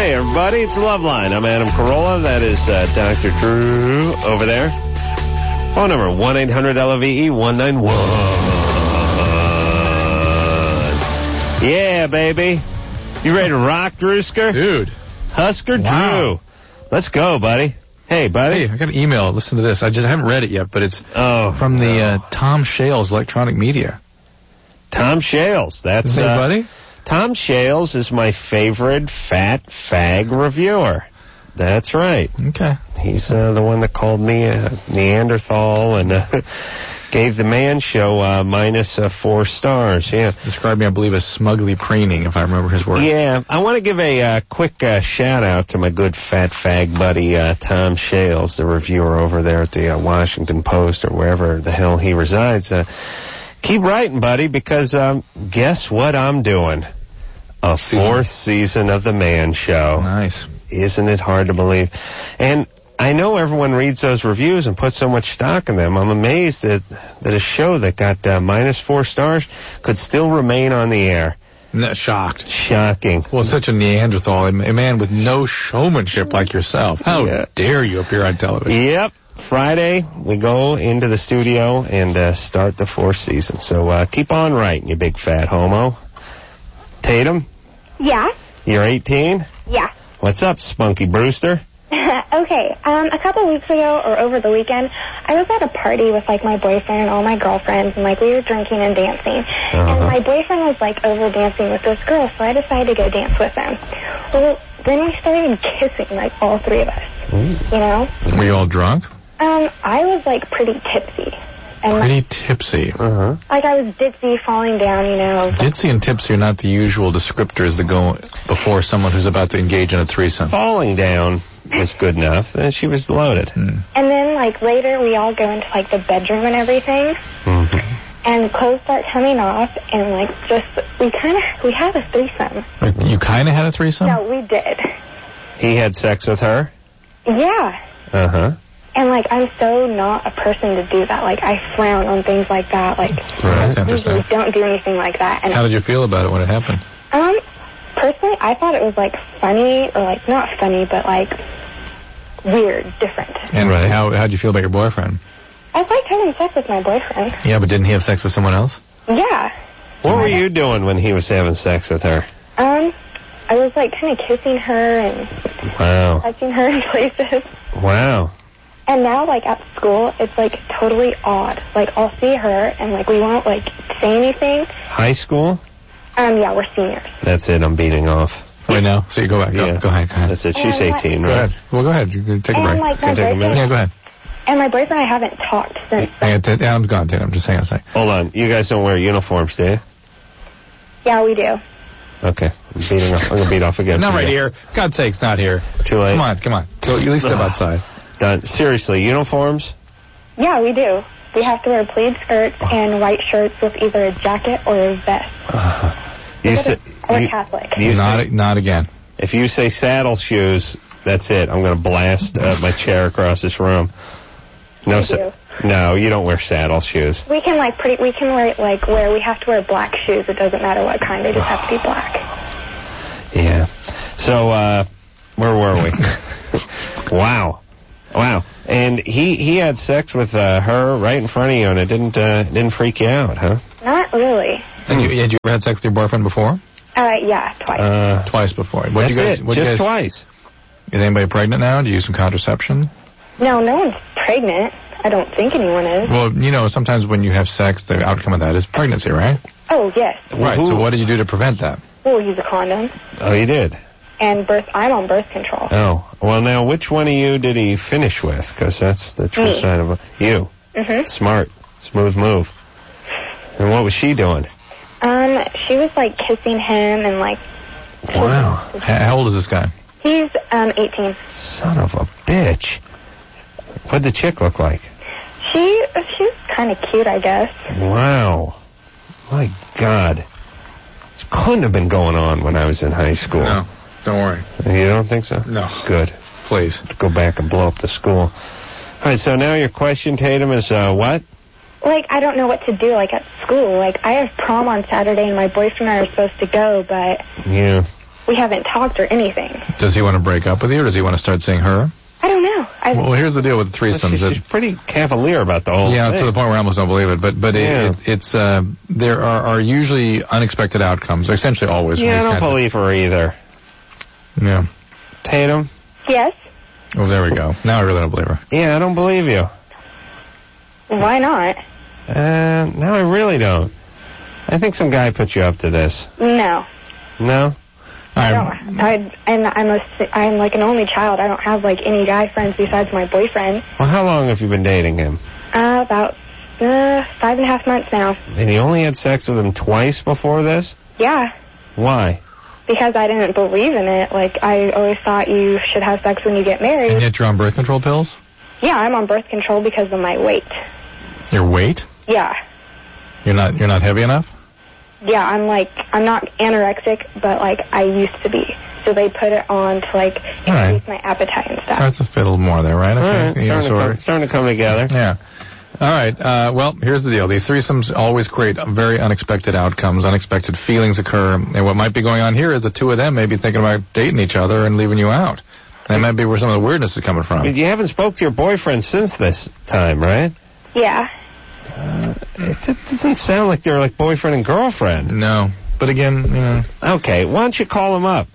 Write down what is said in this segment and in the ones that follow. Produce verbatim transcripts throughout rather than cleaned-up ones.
Hey, everybody, it's Loveline. I'm Adam Carolla. That is uh, Doctor Drew over there. Phone number, one eight hundred L O V E one nine one. Yeah, baby. You ready to rock, Drewsker? Dude. Husker Wow. Drew. Let's go, buddy. Hey, buddy. Hey, I got an email. Listen to this. I just haven't read it yet, but it's Oh, from the no. uh, Tom Shales Electronic Media. Tom Shales. That's Hey, uh, buddy? Tom Shales is my favorite fat fag reviewer. That's right. Okay. He's uh, the one that called me a Neanderthal and uh, gave the Man Show uh, minus uh, four stars. Yeah. Described me, I believe, as smugly preening, if I remember his words. Yeah. I want to give a uh, quick uh, shout out to my good fat fag buddy uh, Tom Shales, the reviewer over there at the uh, Washington Post or wherever the hell he resides. Uh, keep writing, buddy, because um, guess what I'm doing? A fourth season of the Man Show. Nice. Isn't it hard to believe? And I know everyone reads those reviews and puts so much stock in them. I'm amazed that, that a show that got uh, minus four stars could still remain on the air. No, shocked. Shocking. Well, such a Neanderthal, a man with no showmanship like yourself. How Yeah. dare you appear on television? Yep. Friday, we go into the studio and uh, start the fourth season. So uh, keep on writing, you big fat homo. Tatum, Yeah. you're eighteen? Yeah. What's up, Spunky Brewster? Okay, um, a couple weeks ago, or over the weekend, I was at a party with, like, my boyfriend and all my girlfriends, and, like, we were drinking and dancing. Uh-huh. And my boyfriend was, like, over dancing with this girl, so I decided to go dance with him. Well, then we started kissing, like, all three of us, you know? Were you all drunk? Um, I was, like, pretty tipsy. And, Pretty like, tipsy. Uh-huh. like, I was ditzy, falling down, you know. Ditzy and tipsy are not the usual descriptors that go before someone who's about to engage in a threesome. Falling down was good enough. And she was loaded. Mm. And then, like, later we all go into, like, the bedroom and everything. Mm-hmm. And clothes start coming off, and, like, just, we kind of, we had a threesome. You kind of had a threesome? No, we did. He had sex with her? Yeah. Uh-huh. And, like, I'm so not a person to do that. Like, I frown on things like that. Like, That's I interesting. usually don't do anything like that. And, How did you feel about it when it happened? um, personally, I thought it was, like, funny, or, like, not funny, but, like, weird, different. And Right. how how'd you feel about your boyfriend? I liked having sex with my boyfriend. Yeah, but didn't he have sex with someone else? Yeah. What were you doing when he was having sex with her? Um, I was, like, kind of kissing her and Wow. touching her in places. Wow. And now, like, at school, it's, like, totally odd. Like, I'll see her, and, like, we won't, like, say anything. High school? Um, yeah, we're seniors. That's it. I'm beating off. Right now? So you go back. Go, Yeah. go ahead, go ahead. That's it. She's And, like- eighteen, Go right? ahead. Well, go ahead. You can take a And, break. like, my Can I take a boyfriend, minute? Yeah, go ahead. and my boyfriend and I haven't talked since. Hey, t- Adam's gone, Tatum. I'm just saying a second. Hold on. You guys don't wear uniforms, do you? Yeah, we do. Okay. I'm beating off. I'm going to beat off again. Not for right you. here. God's sakes, not here. Too late. Come on, come on. Go, at least step outside. Done. Seriously, uniforms? Yeah, we do. We have to wear plaid skirts and white shirts with either a jacket or a vest. Uh, you We're say, we're you, Catholic. you Not, say, not again. if you say saddle shoes, that's it. I'm going to blast uh, my chair across this room. No, We sa- do. no, you don't wear saddle shoes. We can, like, pretty, we can wear, like, where we have to wear black shoes. It doesn't matter what kind. They just have to be black. Yeah. So, uh, where were we? Wow. Wow. And he, he had sex with uh, her right in front of you, and it didn't uh, didn't freak you out, huh? Not really. And you, had you ever had sex with your boyfriend before? Uh, yeah, twice. Uh, Twice before. What that's you guys, it. what Just you guys, twice. Is anybody pregnant now? Do you use some contraception? No, no one's pregnant. I don't think anyone is. Well, you know, sometimes when you have sex, the outcome of that is pregnancy, right? Oh, yes. Right. who- So what did you do to prevent that? We'll use a condom. Oh, you did? And birth, I'm on birth control. Oh. Well, now, which one of you did he finish with? Because that's the true Me. sign of a... You. Mm-hmm. Smart. Smooth move. And what was she doing? Um, she was, like, kissing him and, like... Wow. H- How old is this guy? He's, um, eighteen. Son of a bitch. What'd the chick look like? She, she's kind of cute, I guess. Wow. My God. This couldn't have been going on when I was in high school. No. Don't worry. You don't think so? No. Good. Please. Go back and blow up the school. All right, so now your question, Tatum, is uh, what? Like, I don't know what to do, like, at school. Like, I have prom on Saturday, and my boyfriend and I are supposed to go, but... Yeah. we haven't talked or anything. Does he want to break up with you, or does he want to start seeing her? I don't know. I, Well, here's the deal with threesomes. Well, she's, that- she's pretty cavalier about the whole yeah, thing. to the point where I almost don't believe it. But but Yeah. it, it, it's uh, there are, are usually unexpected outcomes. Essentially, always. from Yeah, I these don't kinds of- believe her either. Yeah. Tatum? yes. Oh, there we go. Now I really don't believe her. Yeah, I don't believe you. Why not? Uh, no, I really don't. I think some guy put you up to this. No. No? I I'm- don't. I, and I'm a, si- I'm like an only child. I don't have like any guy friends besides my boyfriend. Well, how long have you been dating him? Uh, about uh, five and a half months now. And you only had sex with him twice before this? Yeah. Why? Because I didn't believe in it. Like, I always thought you should have sex when you get And married. yet you're on birth control pills? Yeah, I'm on birth control because of my weight. Your weight? Yeah. You're not you're not heavy enough? Yeah, I'm like, I'm not anorexic, but like, I used to be. So they put it on to like increase right. my appetite and stuff. Starts to fit a little more there, right? All Okay. right, You starting to, sort come, of- starting to come together. Yeah. All right. Uh, well, here's the deal. These threesomes always create very unexpected outcomes. Unexpected feelings occur. And what might be going on here is the two of them may be thinking about dating each other and leaving you out. That might be where some of the weirdness is coming from. But you haven't spoke to your boyfriend since this time, right? Yeah. Uh, it, it doesn't sound like they're like boyfriend and girlfriend. No. But again, you know. Okay, why don't you call him up?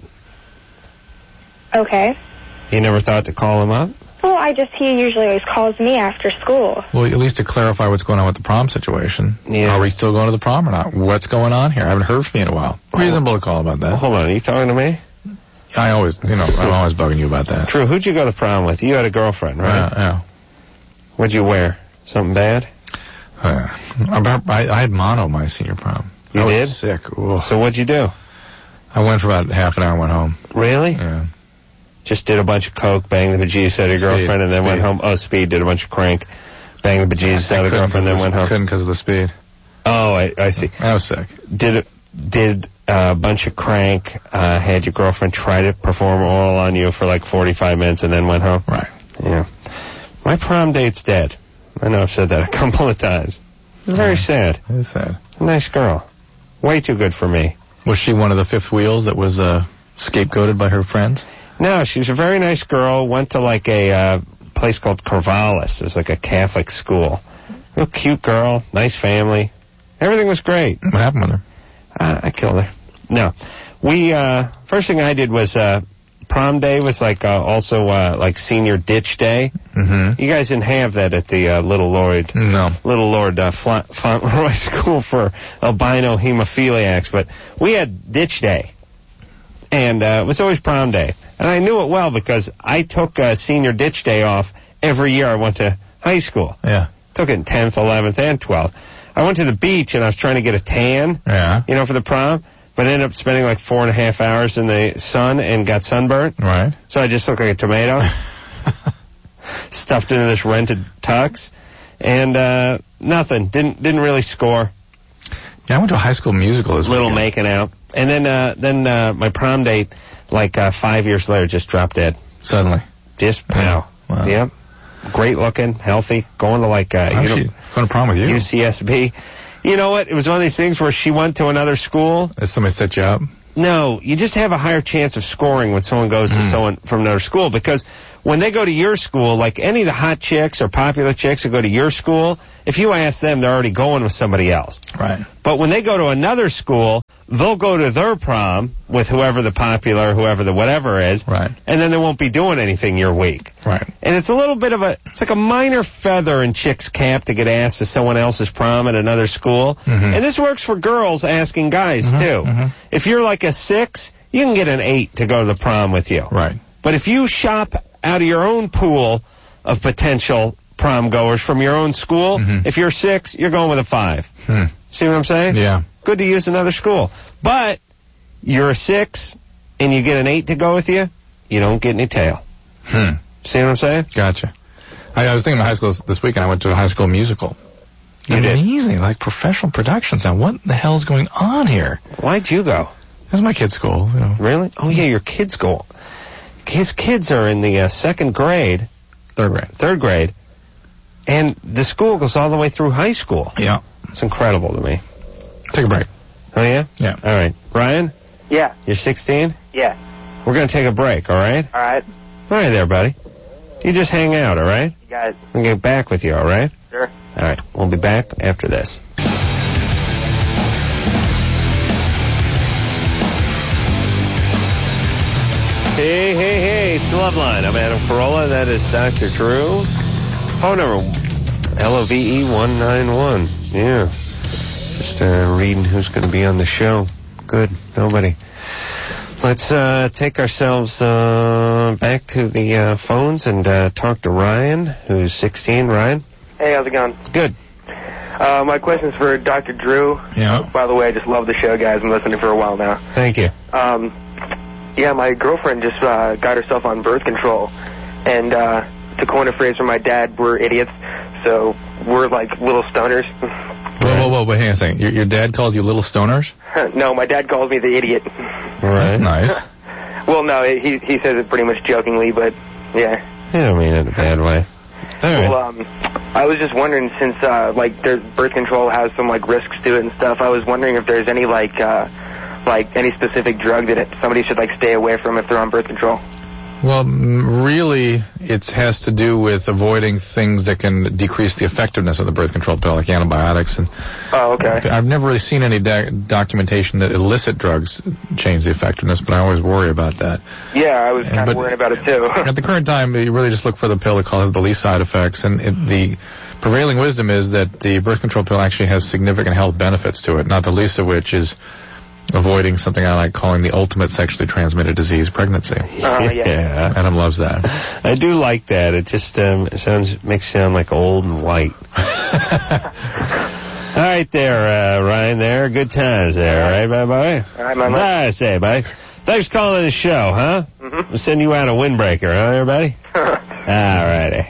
Okay. You never thought to call him up? Well, I just, he usually always calls me after school. Well, at least to clarify what's going on with the prom situation. Yeah. Are we still going to the prom or not? What's going on here? I haven't heard from you in a while. Reasonable to call about Well, that. hold on, are you talking to me? I always, you know, I'm always bugging you about that. True, who'd you go to prom with? You had a girlfriend, right? Yeah, yeah. What'd you wear? Something bad? Uh, about, I, I had mono my senior prom. You I was did? sick. Ooh. So what'd you do? I went for about half an hour and went home. Really? Yeah. Just did a bunch of coke, banged the bejesus out of your Speed, girlfriend, and then went speed. home. Oh, speed, did a bunch of crank, banged the bejesus out of the girlfriend, then went home. Couldn't because of the speed. Oh, I, I see. I was sick. Did it, did a bunch of crank, uh, had your girlfriend try to perform oral on you for like forty-five minutes and then went home? Right. Yeah. My prom date's dead. I know I've said that a couple of times. It's very sad. It is sad. A nice girl. Way too good for me. Was she one of the fifth wheels that was uh, scapegoated by her friends? No, she was a very nice girl. Went to like a uh, place called Corvallis. It was like a Catholic school. Real cute girl, nice family. Everything was great. What happened with her? Uh, I killed her. No. We, uh, first thing I did was, uh, prom day was like, uh, also, uh, like senior ditch day. Mm-hmm. You guys didn't have that at the, uh, Little Lord, No. Little Lord, uh, Fla- Fauntleroy School for albino hemophiliacs, but we had ditch day. And, uh, it was always prom day. And I knew it well because I took, uh, senior ditch day off every year I went to high school. Yeah. Took it in tenth, eleventh, and twelfth. I went to the beach and I was trying to get a tan. Yeah. You know, for the prom, but ended up spending like four and a half hours in the sun and got sunburnt. Right. So I just looked like a tomato, stuffed into this rented tux, and uh, nothing. Didn't didn't really score. Yeah, I went to a high school musical this Little weekend. making out, and then uh, then uh, my prom date, like uh, five years later, just dropped dead. Suddenly. Just Yeah. wow. Wow. Yep. Great looking, healthy, going to like uh, How's you she know, going to prom with you? U C S B. You know what? It was one of these things where she went to another school. Did somebody set you up? No, you just have a higher chance of scoring when someone goes to Mm. someone from another school, because when they go to your school, like any of the hot chicks or popular chicks who go to your school, if you ask them, they're already going with somebody else. Right. But when they go to another school, they'll go to their prom with whoever the popular, whoever the whatever is, Right. and then they won't be doing anything your week. Right. And it's a little bit of a, it's like a minor feather in chicks' cap to get asked to someone else's prom at another school. Mhm. And this works for girls asking guys, Mhm, too. mhm. If you're like a six, you can get an eight to go to the prom with you. Right. But if you shop out of your own pool of potential prom goers from your own school, Mhm. if you're six, you're going with a five. Hmm. See what I'm saying? Yeah. Good to use another school. But you're a six and you get an eight to go with you, you don't get any tail. Hmm. See what I'm saying? Gotcha. I, I was thinking of high school this weekend. I went to a high school musical. You did? Amazing, like professional productions. Now, what the hell's going on here? Why'd you go? This is my kid's school, you know. Really? Oh, yeah, your kids go. His kids are in the uh, second grade, Third grade. third grade, and the school goes all the way through high school. Yeah. It's incredible to me. Take a break. Oh, yeah? Yeah. All right. Ryan? Yeah. You're sixteen? Yeah. We're going to take a break, all right? All right. All right there, buddy. You just hang out, all right? You got it. We'll get back with you, all right? Sure. All right. We'll be back after this. Hey, hey, hey, it's Loveline. I'm Adam Carolla. That is Doctor Drew. Phone number L O V E one nine one. Yeah. Just uh, reading who's going to be on the show. Good. Nobody. Let's uh, take ourselves uh, back to the uh, phones and uh, talk to Ryan, who's sixteen. Ryan? Hey, how's it going? Good. Uh, my question's for Doctor Drew. Yeah. By the way, I just love the show, guys. I'm listening for a while now. Thank you. Um, yeah, my girlfriend just uh, got herself on birth control. And uh, to coin a phrase from my dad, we're idiots. So we're like little stoners. Whoa, whoa, whoa, wait, hang on a second. Your, your dad calls you little stoners? No, my dad calls me the idiot. Right. That's nice. Well, no, he he says it pretty much jokingly, but yeah. You don't mean it in a bad way. All right. Well, um, I was just wondering, since uh, like there's birth control has some like risks to it and stuff, I was wondering if there's any like uh, like any specific drug that it, somebody should like stay away from if they're on birth control. Well, m- really, it has to do with avoiding things that can decrease the effectiveness of the birth control pill, like antibiotics. And Oh, okay. I've never really seen any da- documentation that illicit drugs change the effectiveness, but I always worry about that. Yeah, I was And- kind but of worried about it too. At the current time, you really just look for the pill that causes the least side effects, and it, the prevailing wisdom is that the birth control pill actually has significant health benefits to it, not the least of which is avoiding something I like calling the ultimate sexually transmitted disease, pregnancy. Uh, yeah. Adam loves that. I do like that. It just um, it sounds makes you sound like old and white. All right there, uh, Ryan, there. Good times there, all right, bye-bye? All right, my man. Bye, I say, buddy. Thanks for calling the show, huh? Mm-hmm. We'll send you out a windbreaker, huh, everybody? All righty.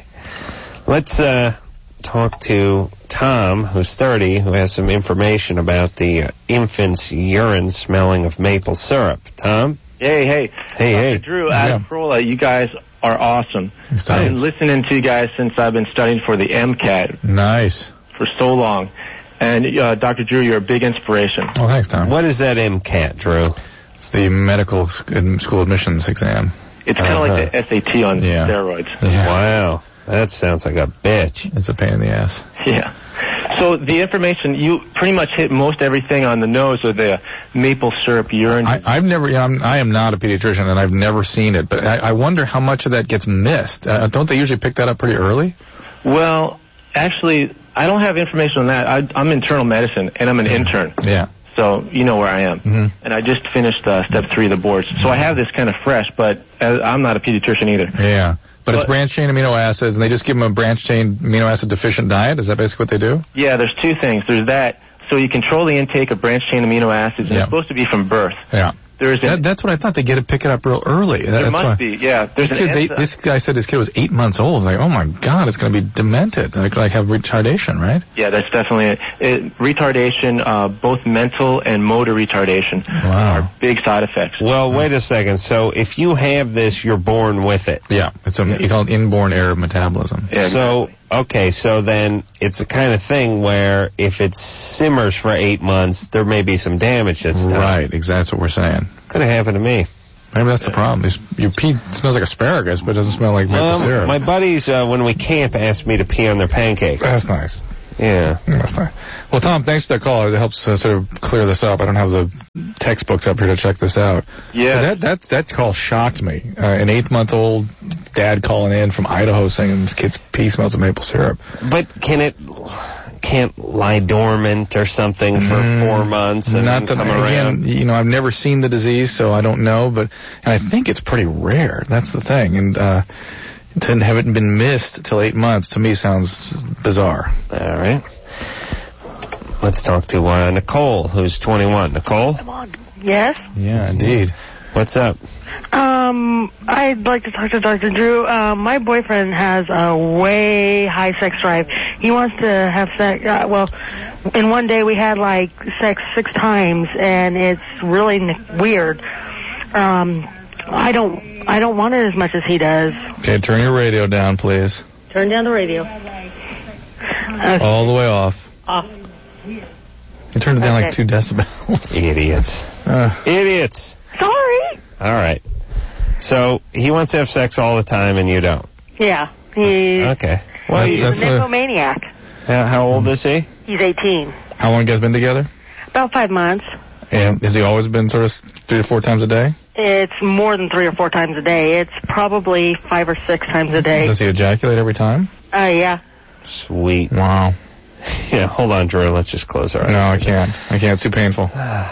Let's uh, talk to Tom, who's thirty, who has some information about the uh, infant's urine smelling of maple syrup. Tom? Hey, hey. Hey, hey. Doctor Drew, Adam Carolla, you guys are awesome. Thanks. I've been listening to you guys since I've been studying for the MCAT Nice. for so long. And, uh, Doctor Drew, you're a big inspiration. Oh, thanks, Tom. What is that MCAT, Drew? It's the medical sc- school admissions exam. It's kind of Uh-huh. like the S A T on Yeah. steroids. Yeah. Wow. That sounds like a bitch. It's a pain in the ass. Yeah. So the information, you pretty much hit most everything on the nose with the maple syrup urine. I, I've never, you know, I'm, I am not a pediatrician, and I've never seen it, but I, I wonder how much of that gets missed. Uh, don't they usually pick that up pretty early? Well, actually, I don't have information on that. I, I'm internal medicine, and I'm an intern. Yeah. So you know where I am. Mm-hmm. And I just finished uh, step three of the boards. So I have this kind of fresh, but uh, I'm not a pediatrician either. Yeah. But it's But- branched chain amino acids, and they just give them a branched chain amino acid deficient diet? Is that basically what they do? Yeah, there's two things. There's that. So you control the intake of branched chain amino acids, and Yeah. it's supposed to be from birth. Yeah. There's an, That, that's what I thought. They get to pick it up real early. That, there that's must why. be, yeah. There's This, an kid, they, enzy- this guy said his kid was eight months old. Like, oh my God, it's going to be demented. Like, like have retardation, right? Yeah, that's definitely it. it retardation, uh, both mental and motor retardation Wow. are big side effects. Well, wait a second. So if you have this, you're born with it. Yeah. It's a, you call it inborn error of metabolism. Yeah, So, okay, so then it's the kind of thing where if it simmers for eight months, there may be some damage that's done. Right. Exactly. That's what we're saying. Could have happened to me. Maybe that's the problem. Is your pee smells like asparagus, but it doesn't smell like maple Um, syrup. my buddies, uh, when we camp, asked me to pee on their pancakes. That's nice. Yeah. That's nice. Well, Tom, thanks for that call. It helps uh, sort of clear this up. I don't have the textbooks up here to check this out. Yeah. But that that that call shocked me. Uh, an eight-month-old dad calling in from Idaho saying his kid's pee smells of maple syrup. But can it can't lie dormant or something for Mm, four months and Not then that come around? again, you know, I've never seen the disease, so I don't know. But and I think it's pretty rare. That's the thing. And uh, to have it been missed till eight months to me sounds bizarre. All right. Let's talk to uh, Nicole, who's twenty-one. Nicole, Yes. Yeah, indeed. what's up? Um, I'd like to talk to Doctor Drew. Um, my boyfriend has a way high sex drive. He wants to have sex. Uh, well, in one day we had like sex six times, and it's really n- weird. Um, I don't, I don't want it as much as he does. Okay, turn your radio down, please. Turn down the radio. Okay. All the way off. Off. You turned it down Okay. like two decibels. Idiots. Uh, Idiots. Sorry. All right. So he wants to have sex all the time and you don't. Yeah, he's, Okay. Well, That's- you- that's he's a a- nymphomaniac. how, how old is he? He's eighteen. how long you guys been together? About five months. And has he always been sort of three to four times a day? It's more than three or four times a day. It's probably five or six times a day. Does he ejaculate every time? Uh, yeah. Sweet. Wow. Yeah, hold on, Drew. Let's just close our eyes. No, I can't. I can't. It's too painful.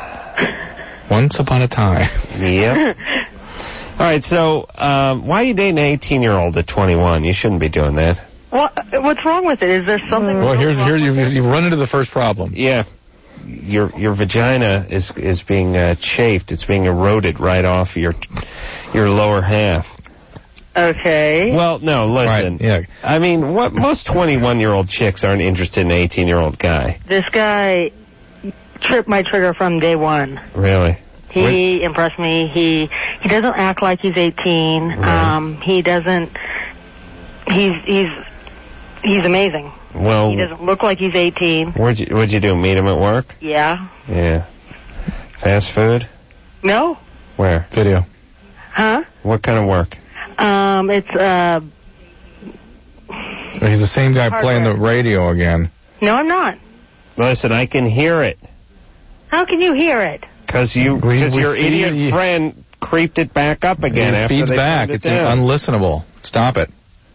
Once upon a time. Yep. All right, so um, why are you dating an eighteen-year-old at twenty-one? You shouldn't be doing that. What, what's wrong with it? Is there something Well, here's wrong here's with you've, it? you've run into the first problem. Yeah. Your your vagina is is being uh, chafed. It's being eroded right off your your lower half. Okay. Well, no, listen. Right, yeah. I mean, what most twenty-one-year-old chicks aren't interested in an eighteen-year-old guy. This guy tripped my trigger from day one. Really? He impressed me. He he doesn't act like he's eighteen. Right. Um, he doesn't. He's he's he's amazing. Well, He doesn't look like he's eighteen. where'd you what'd you do? Meet him at work? Yeah. Yeah. Fast food? No. Where? Video. Huh? What kind of work? Um, it's uh. He's the same guy playing the radio again. No, I'm not. Listen, I can hear it. How can you hear it? Because you, We- because we your feed idiot you- friend creeped it back up again it after feeds they back. turned it It's down. unlistenable. Stop it.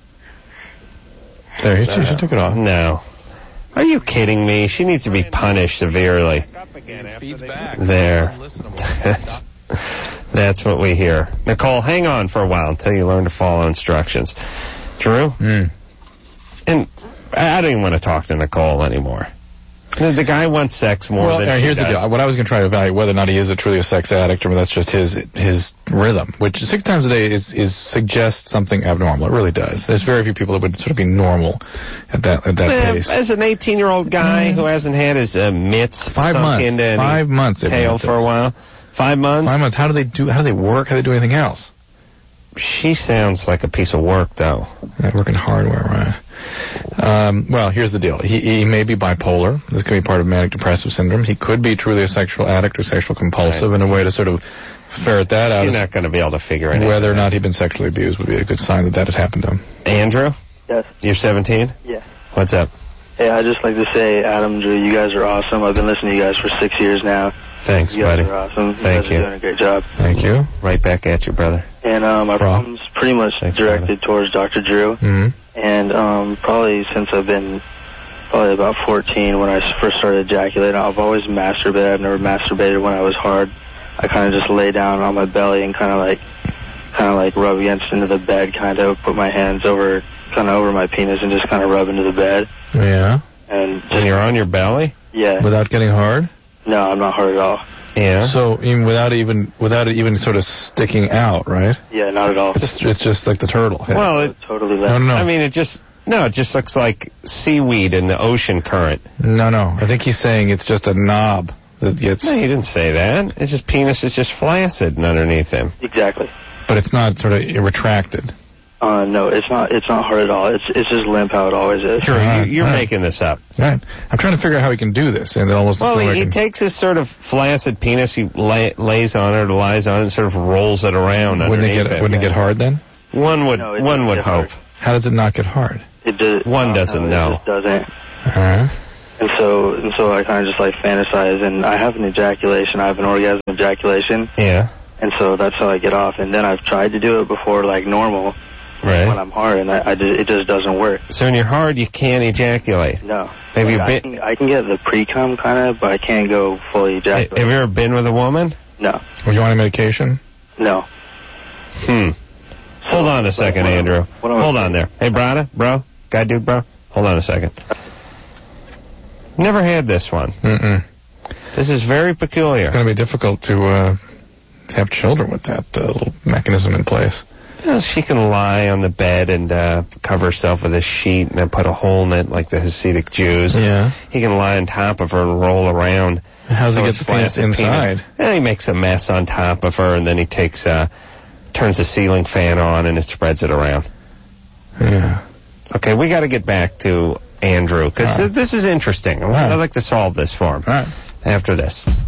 There, he, she took it off. No. Are you kidding me? She needs to be punished severely. Feeds back. There. That's, that's what we hear. Nicole, hang on for a while until you learn to follow instructions. Drew? Mm. And I I don't even want to talk to Nicole anymore. The, the guy wants sex more Well, than uh, she here's does. the deal. What I was going to try to evaluate whether or not he is a truly a sex addict, or whether that's just his his rhythm, which six times a day is is suggests something abnormal. It really does. There's very few people that would sort of be normal at that at that Eh, pace. as an eighteen-year-old guy who hasn't had his uh, mitts Five sunk months. into any Five months. they've been tail at for a this. while. Five months? Five months. How do they do? How do they work? How do they do anything else? She sounds like a piece of work, though. Yeah, working hardware, right? Um, well, here's the deal. He, he may be bipolar. This could be part of manic depressive syndrome. He could be truly a sexual addict or sexual compulsive, Right. and a way to sort of ferret that out You're is not going to be able to figure it out. whether or not he'd been sexually abused would be a good sign that that had happened to him. Andrew? Yes. You're seventeen? Yeah. What's up? Hey, I'd just like to say, Adam, Drew, you guys are awesome. I've been listening to you guys for six years now. Thanks, You guys buddy. are awesome. Thank you guys you. are doing a great job. Thank you. Right back at you, brother. And um, my Bro. problem's pretty much Thanks, directed towards Doctor Drew. Mm-hmm. And um, probably since I've been probably about fourteen, when I s- first started ejaculating, I've always masturbated. I've never masturbated when I was hard. I kind of just lay down on my belly and kind of like, kind of like rub against into the bed, kind of put my hands over, kind of over my penis and just kind of rub into the bed. Yeah. And just, When you're on your belly? yeah, Without getting hard. no, I'm not hard at all. Yeah. So even without even without it even sort of sticking out, right? Yeah, not at all. It's, it's just like the turtle. Yeah. Well, it, Totally no, left. no, no. I mean, it just, no, it just looks like seaweed in the ocean current. no, no. I think he's saying it's just a knob that gets, No, he didn't say that. It's just penis is just flaccid and underneath him. Exactly. but it's not sort of retracted. Uh, no, it's not. It's not hard at all. It's it's just limp how it always is. Sure, Right, you, you're right. making this up. Right. I'm trying to figure out how he can do this, and it almost Well, looks he, like he can- takes his sort of flaccid penis, he lay, lays on it or lies on it, and sort of rolls it around wouldn't it underneath get him. wouldn't it get hard then? One would No, it one doesn't would get hope. hard. How does it not get hard? It does. One uh, doesn't no, know. It just doesn't. Uh-huh. And so and so I kind of just like fantasize, and I have an ejaculation. I have an orgasm ejaculation, Yeah, and so that's how I get off. And then I've tried to do it before, like normal, when right. I'm hard, and I, I ju- it just doesn't work. So when you're hard, you can't ejaculate. No. Have you Like, I been? can, I can get the pre-cum kind of, but I can't go fully Have ejaculate. you ever been with a woman? No. Would you want any medication? No. Hmm. Hold on a second, what- Andrew. what am I Hold on there. Hey, brother, bro, guy, dude, bro. Hold on a second. Never had this one. Mm-mm. This is very peculiar. It's going to be difficult to uh, have children with that uh, little mechanism in place. Well, she can lie on the bed and uh, cover herself with a sheet and then put a hole in it like the Hasidic Jews. Yeah. He can lie on top of her and roll around. How does he So get it's the penis flaccid inside? penis. And he makes a mess on top of her, and then he takes, uh, turns the ceiling fan on, and it spreads it around. Yeah. Okay, we got to get back to Andrew, because All right. this is interesting. I- right. I'd like to solve this for him. All right. after this.